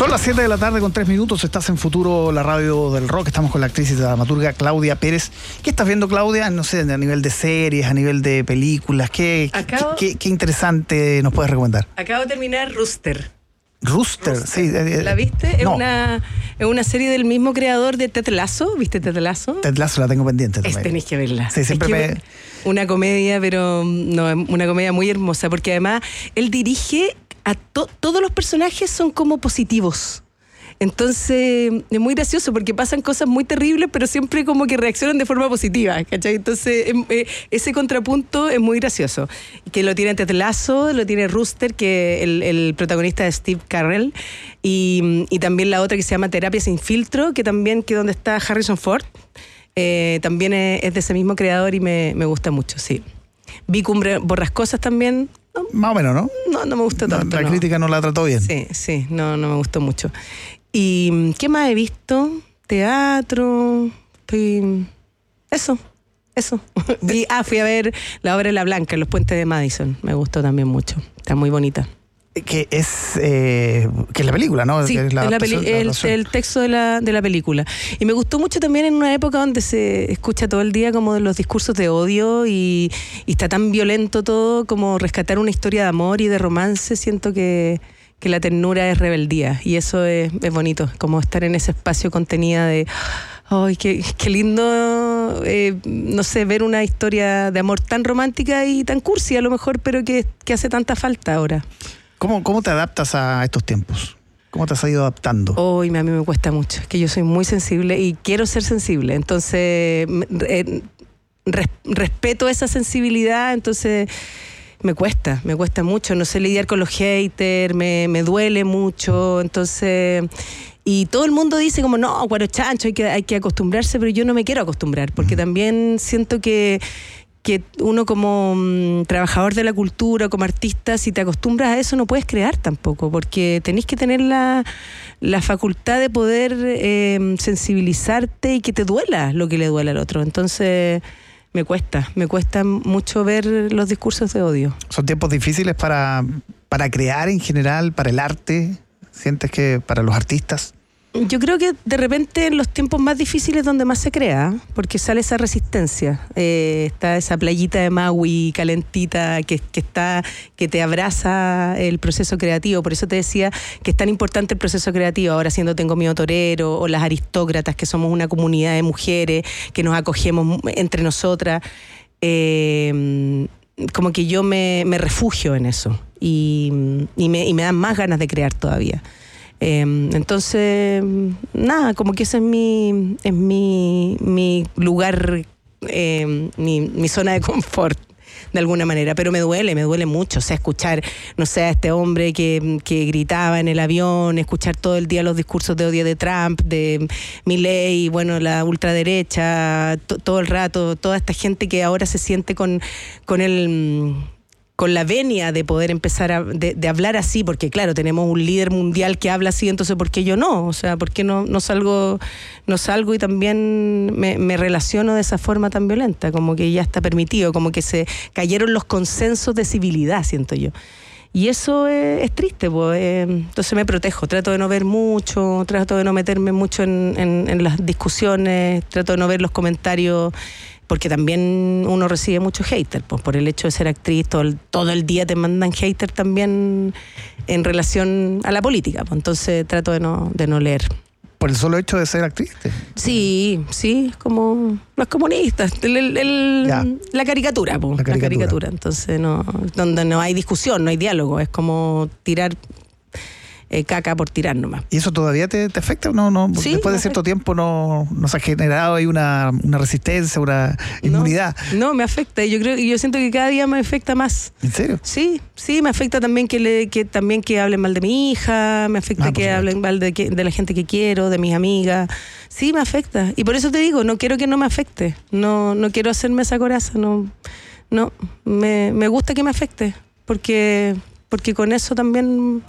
Son las 7 de la tarde con 3 minutos. Estás en Futuro, la radio del rock. Estamos con la actriz y dramaturga Claudia Pérez. ¿Qué estás viendo, Claudia? No sé, a nivel de series, a nivel de películas. ¿Qué interesante nos puedes recomendar? Acabo de terminar Rooster. Rooster, sí. ¿La viste? No. Es una serie del mismo creador de Ted Lasso. ¿Viste Ted Lasso? Ted Lasso la tengo pendiente también. Tenés que verla. Sí, siempre una comedia, pero no, una comedia muy hermosa, porque además él dirige a todos los personajes son como positivos. Entonces es muy gracioso porque pasan cosas muy terribles, pero siempre como que reaccionan de forma positiva, ¿cachai? Entonces ese contrapunto es muy gracioso. Que lo tiene Ted Lasso, lo tiene Rooster, que el protagonista de Steve Carell, y también la otra que se llama Terapia sin filtro, que donde está Harrison Ford. También es de ese mismo creador y me gusta mucho, sí. Vi Cumbre Borrascosas también. No, más o menos, ¿no? No me gustó tanto. La crítica no la trató bien. Sí, no me gustó mucho. ¿Y qué más he visto? Teatro. Eso. Fui a ver la obra de La Blanca en los Puentes de Madison. Me gustó también mucho. Está muy bonita. Que es la película, ¿no? Sí, que es el texto de la película. Y me gustó mucho también en una época donde se escucha todo el día como de los discursos de odio y está tan violento todo, como rescatar una historia de amor y de romance. Siento que la ternura es rebeldía y eso es bonito, como estar en ese espacio contenida de... ¡Ay, qué lindo! No sé, ver una historia de amor tan romántica y tan cursi a lo mejor, pero que hace tanta falta ahora. ¿Cómo te adaptas a estos tiempos? ¿Cómo te has ido adaptando? A mí me cuesta mucho, es que yo soy muy sensible y quiero ser sensible, entonces respeto esa sensibilidad, entonces me cuesta mucho, no sé lidiar con los haters, me duele mucho, entonces... Y todo el mundo dice como, no, cuero chancho, hay que acostumbrarse, pero yo no me quiero acostumbrar, porque también siento que uno como trabajador de la cultura, como artista, si te acostumbras a eso no puedes crear tampoco, porque tenés que tener la facultad de poder sensibilizarte y que te duela lo que le duele al otro. Entonces me cuesta mucho ver los discursos de odio. ¿Son tiempos difíciles para crear en general, para el arte? ¿Sientes que para los artistas? Yo creo que de repente en los tiempos más difíciles donde más se crea, porque sale esa resistencia, está esa playita de Maui calentita que te abraza el proceso creativo. Por eso te decía que es tan importante el proceso creativo. Ahora siendo Tengo Miedo Torero o las aristócratas, que somos una comunidad de mujeres que nos acogemos entre nosotras, como que yo me refugio en eso y me dan más ganas de crear todavía. Entonces, nada, como que ese es mi lugar, mi zona de confort, de alguna manera, pero me duele mucho, o sea, escuchar, no sé, a este hombre que gritaba en el avión, escuchar todo el día los discursos de odio de Trump, de Milei, bueno, la ultraderecha, todo el rato, toda esta gente que ahora se siente con la venia de poder empezar de hablar así, porque claro, tenemos un líder mundial que habla así, entonces ¿por qué yo no? O sea, ¿por qué no salgo y también me relaciono de esa forma tan violenta? Como que ya está permitido, como que se cayeron los consensos de civilidad, siento yo. Y eso es triste, pues. Entonces me protejo, trato de no ver mucho, trato de no meterme mucho en las discusiones, trato de no ver los comentarios, porque también uno recibe mucho hater, pues, por el hecho de ser actriz, todo el día te mandan hater también en relación a la política, pues, entonces trato de no leer. ¿Por el solo hecho de ser actriz? Sí, como los comunistas, la caricatura, pues, la caricatura. Entonces donde no hay discusión, no hay diálogo, es como tirar caca por tirar nomás. ¿Y eso todavía te afecta o no? Sí, después de cierto tiempo no se ha generado ahí una resistencia, una inmunidad. No, me afecta. Yo siento que cada día me afecta más. ¿En serio? Sí, me afecta también que hablen mal de mi hija, me afecta que hablen mal de la gente que quiero, de mis amigas. Sí, me afecta. Y por eso te digo, no quiero que no me afecte. No quiero hacerme esa coraza. No, me gusta que me afecte, porque con eso también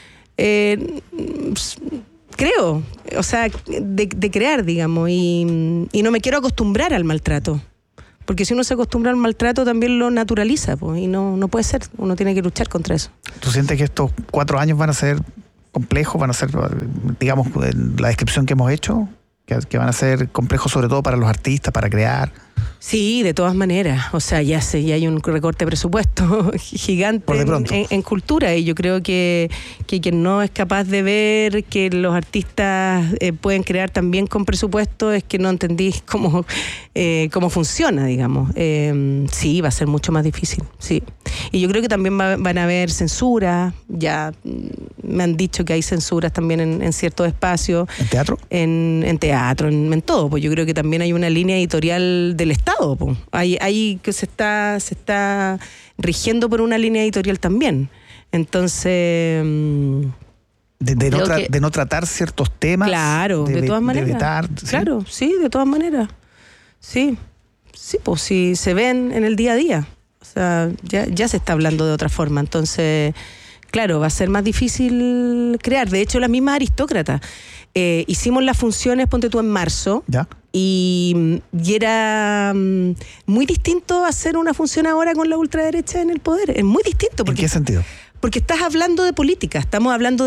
creo, o sea, de crear, digamos, y no me quiero acostumbrar al maltrato, porque si uno se acostumbra al maltrato también lo naturaliza, pues, y no puede ser, uno tiene que luchar contra eso. ¿Tú sientes que estos 4 años van a ser complejos, van a ser, digamos, la descripción que hemos hecho, que van a ser complejos sobre todo para los artistas, para crear. Sí, de todas maneras. O sea, ya hay un recorte de presupuesto gigante en cultura, y yo creo que quien no es capaz de ver que los artistas pueden crear también con presupuesto es que no entendís cómo funciona, digamos. Sí, va a ser mucho más difícil, sí. Y yo creo que también van a haber censuras. Ya me han dicho que hay censuras también en ciertos espacios. ¿En teatro? En teatro, en todo. Pues yo creo que también hay una línea editorial del Estado. Hay que se está rigiendo por una línea editorial también. Entonces... De no tratar ciertos temas. Claro, de todas maneras. De vetar, ¿sí? Claro, sí, de todas maneras. Sí, pues sí, se ven en el día a día. O sea, ya se está hablando de otra forma. Entonces, claro, va a ser más difícil crear. De hecho, las mismas aristócratas. Hicimos las funciones, ponte tú, en marzo. Ya. Y era muy distinto hacer una función ahora con la ultraderecha en el poder. Es muy distinto. ¿En qué sentido? Porque estás hablando de política, estamos hablando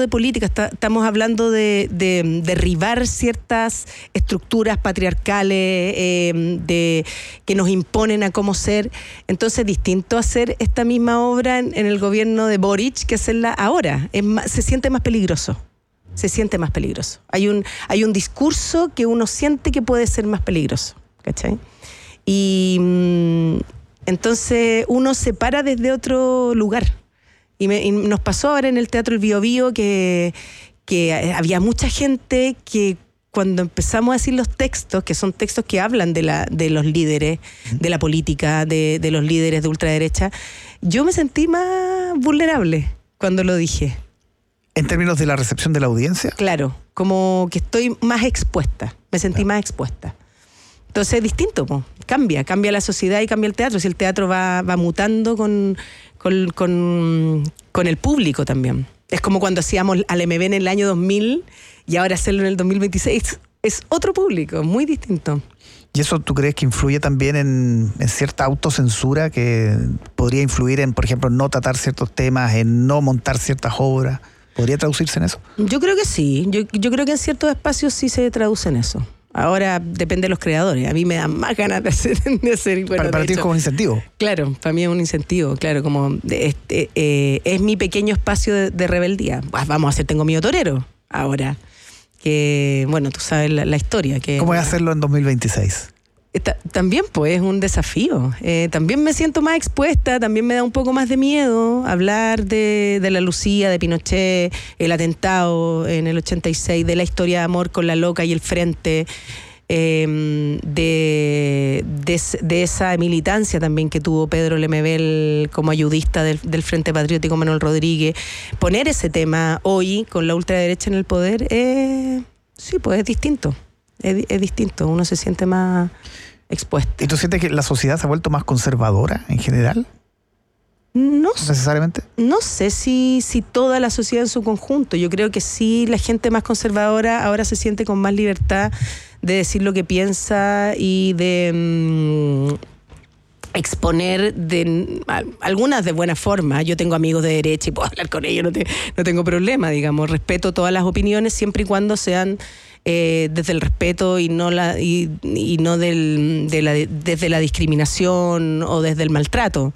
de derribar ciertas estructuras patriarcales que nos imponen a cómo ser. Entonces, distinto hacer esta misma obra en el gobierno de Boric que hacerla ahora. Se siente más peligroso. Hay un discurso que uno siente que puede ser más peligroso, ¿cachai? Y entonces uno se para desde otro lugar. Y nos pasó ahora en el Teatro El Biobío que había mucha gente que cuando empezamos a decir los textos, que son textos que hablan de los líderes, de la política, de los líderes de ultraderecha, yo me sentí más vulnerable cuando lo dije. ¿En términos de la recepción de la audiencia? Claro, como que estoy más expuesta, me sentí más expuesta. Entonces es distinto, po. Cambia la sociedad y cambia el teatro. Si el teatro va mutando con el público también. Es como cuando hacíamos al MB en el año 2000 y ahora hacerlo en el 2026. Es otro público, muy distinto. ¿Y eso tú crees que influye también en cierta autocensura que podría influir en, por ejemplo, no tratar ciertos temas, en no montar ciertas obras? ¿Podría traducirse en eso? Yo creo que sí. Yo creo que en ciertos espacios sí se traduce en eso. Ahora depende de los creadores. A mí me dan más ganas de hacer. Bueno, para ti es como un incentivo. Claro, para mí es un incentivo. Claro, como es mi pequeño espacio de rebeldía. Vamos a hacer Tengo Miedo Torero ahora. Que, bueno, tú sabes la historia. ¿Cómo es hacerlo en 2026? También pues es un desafío. También me siento más expuesta, también me da un poco más de miedo hablar de la Lucía, de Pinochet, el atentado en el 86, de la historia de amor con la loca y el frente, de esa militancia también que tuvo Pedro Lemebel como ayudista del Frente Patriótico Manuel Rodríguez. Poner ese tema hoy con la ultraderecha en el poder, sí, pues es distinto. Es distinto, uno se siente más expuesto. ¿Y tú sientes que la sociedad se ha vuelto más conservadora en general? No necesariamente. No sé si toda la sociedad en su conjunto. Yo creo que sí, la gente más conservadora ahora se siente con más libertad de decir lo que piensa y de exponer algunas de buena forma. Yo tengo amigos de derecha y puedo hablar con ellos, no tengo problema, digamos. Respeto todas las opiniones siempre y cuando sean desde el respeto y no desde la discriminación o desde el maltrato.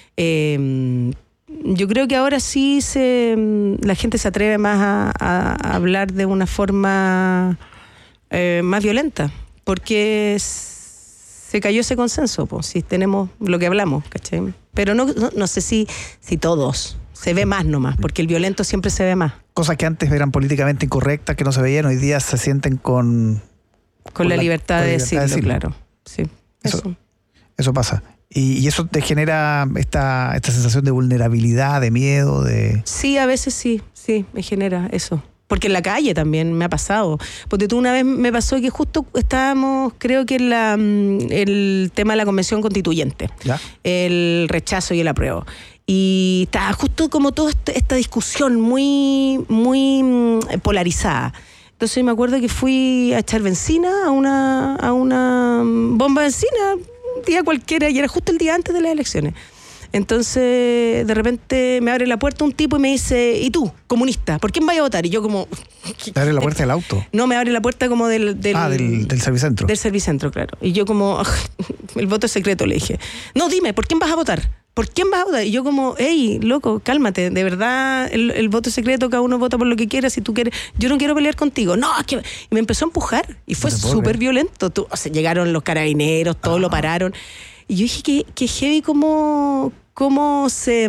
Yo creo que ahora sí la gente se atreve más a hablar de una forma más violenta, porque se cayó ese consenso, pues, si tenemos lo que hablamos, ¿cachai? Pero no sé si todos. Se ve más nomás, porque el violento siempre se ve más. Cosas que antes eran políticamente incorrectas, que no se veían, hoy día se sienten con la libertad de decirlo, claro. Sí, eso pasa. Y eso te genera esta sensación de vulnerabilidad, de miedo, de... Sí, a veces sí, me genera eso. Porque en la calle también me ha pasado. Porque tú una vez me pasó que justo estábamos, creo que en el tema de la Convención Constituyente. ¿Ya? El rechazo y el apruebo. Y estaba justo como toda esta discusión muy, muy polarizada. Entonces me acuerdo que fui a echar benzina a una bomba de benzina, un día cualquiera, y era justo el día antes de las elecciones. Entonces, de repente me abre la puerta un tipo y me dice, ¿y tú, comunista, por quién vas a votar? Y yo como... ¿Te abre la puerta del auto? No, me abre la puerta como del servicentro. Del servicentro, claro. Y yo como, el voto es secreto, le dije. No, dime, ¿por quién vas a votar? ¿Por quién vas a votar? Y yo como, hey, loco, cálmate, de verdad, el voto es secreto, cada uno vota por lo que quiera, si tú quieres, yo no quiero pelear contigo. No, es que... Y me empezó a empujar, y fue súper violento. O sea, llegaron los carabineros, todos lo pararon. Y yo dije que heavy cómo se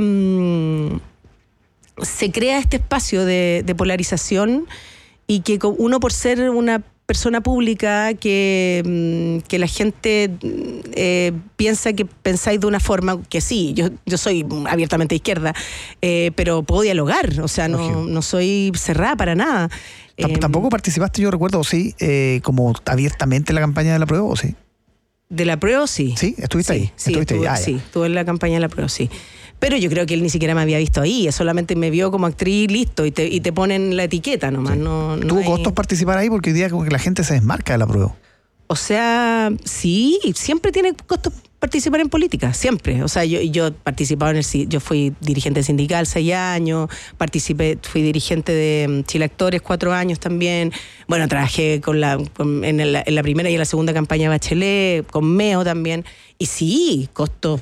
crea este espacio de polarización, y que uno, por ser una persona pública, que la gente piensa que pensáis de una forma, que sí, yo soy abiertamente de izquierda, pero puedo dialogar, o sea, no soy cerrada para nada. ¿Tampoco participaste, yo recuerdo, sí, como abiertamente en la campaña de la prueba, o sí? De la prueba, sí. ¿Sí? ¿Estuviste ahí? Sí, estuve en la campaña de la prueba, sí. Pero yo creo que él ni siquiera me había visto ahí, solamente me vio como actriz, listo, y te ponen la etiqueta nomás. Sí. No ¿Tuvo costos participar ahí? Porque hoy día como que la gente se desmarca de la prueba. O sea, sí, siempre tiene costos participar en política, siempre. O sea, yo he participado yo fui dirigente sindical 6 años, fui dirigente de Chile Actores 4 años también. Bueno, trabajé en la primera y en la segunda campaña de Bachelet, con Meo también. Y sí, costos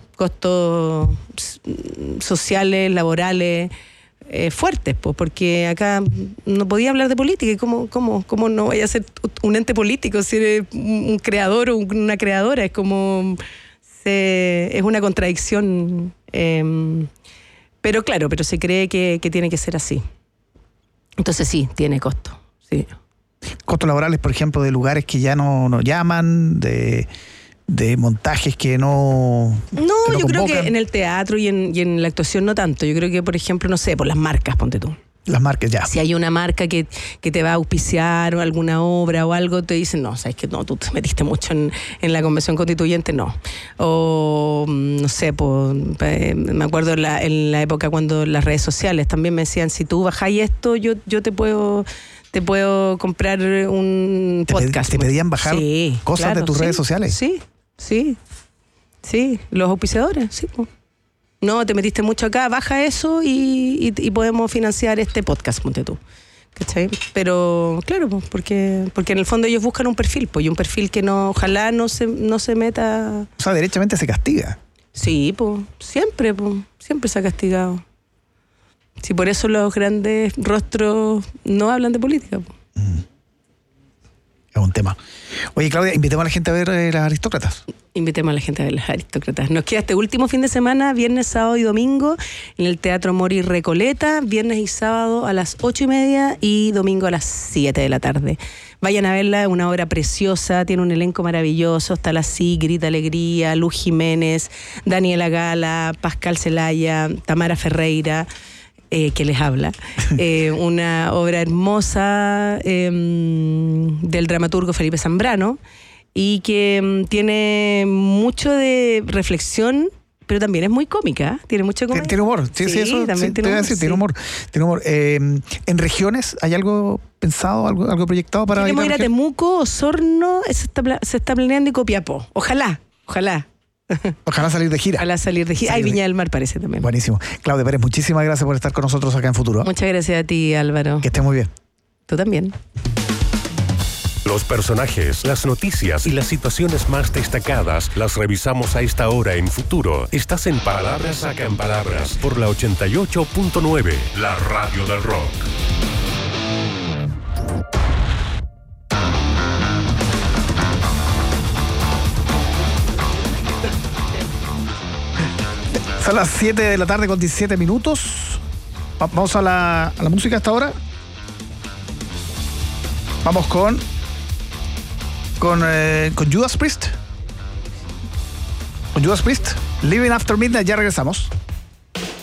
sociales, laborales, fuertes, pues, porque acá no podía hablar de política. ¿Y cómo no vaya a ser un ente político si eres un creador o una creadora? Es como... es una contradicción, pero claro, pero se cree que tiene que ser así. Entonces sí, tiene costo, sí. Costos laborales, por ejemplo, de lugares que ya no llaman, de montajes que no... No, yo creo que en el teatro y en la actuación no tanto. Yo creo que, por ejemplo, no sé, por las marcas, ponte tú. Las marcas, ya. Si hay una marca que te va a auspiciar o alguna obra o algo, te dicen, no, sabes que no, tú te metiste mucho en la convención constituyente, no. O, no sé, me acuerdo en la época cuando las redes sociales también me decían, si tú bajáis esto, yo te puedo comprar un podcast. ¿Te pedían bajar cosas de tus redes sociales? Sí, los auspiciadores, sí. No, te metiste mucho acá, baja eso y podemos financiar este podcast, ponte tú. ¿Cachai? Pero claro, porque en el fondo ellos buscan un perfil, y un perfil que ojalá no se meta... O sea, derechamente se castiga. Sí, siempre se ha castigado. Sí, por eso los grandes rostros no hablan de política. Es un tema. Oye, Claudia, invitemos a la gente a ver Las Aristócratas. Invitemos a la gente a ver Las Aristócratas. Nos queda este último fin de semana, viernes, sábado y domingo, en el Teatro Mori Recoleta, viernes y sábado a las 8:30 y domingo a las 7 de la tarde. Vayan a verla, es una obra preciosa, tiene un elenco maravilloso, está la Sigrid Alegría, Luz Jiménez, Daniela Gala, Pascal Zelaya, Tamara Ferreira, que les habla. Una obra hermosa del dramaturgo Felipe Zambrano, y que tiene mucho de reflexión, pero también es muy cómica, tiene mucho comedia. Tiene humor, sí, eso también tiene humor. Tiene humor. ¿En regiones hay algo pensado, algo proyectado para queremos ir a Temuco, Osorno, se está planeando, y Copiapó. Ojalá. Ojalá salir de gira. Ay, Viña del Mar parece también. Buenísimo. Claudia Pérez, muchísimas gracias por estar con nosotros acá en Futuro. Muchas gracias a ti, Álvaro. Que estés muy bien. Tú también. Los personajes, las noticias y las situaciones más destacadas las revisamos a esta hora en Futuro. Estás en Palabras Sacan Palabras por la 88.9, la radio del rock. Son las 7 de la tarde con 17 minutos. Vamos a la música hasta ahora. Vamos con Judas Priest. Living After Midnight, ya regresamos.